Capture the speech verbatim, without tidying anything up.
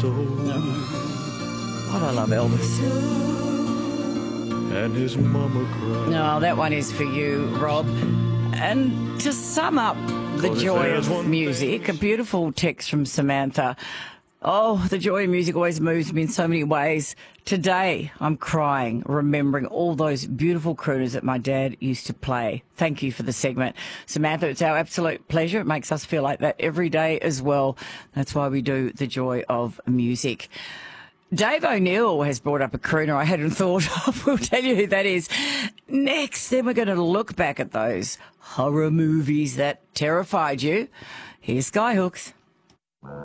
stone. God, I love Elvis. And his mama cried. No, that one is for you, Rob. And to sum up the Well, if joy there's of one music, thing- a beautiful text from Samantha. Oh, the joy of music always moves me in so many ways. Today, I'm crying, remembering all those beautiful crooners that my dad used to play. Thank you for the segment. Samantha, it's our absolute pleasure. It makes us feel like that every day as well. That's why we do the joy of music. Dave O'Neill has brought up a crooner I hadn't thought of. We'll tell you who that is next. Then we're going to look back at those horror movies that terrified you. Here's Skyhooks.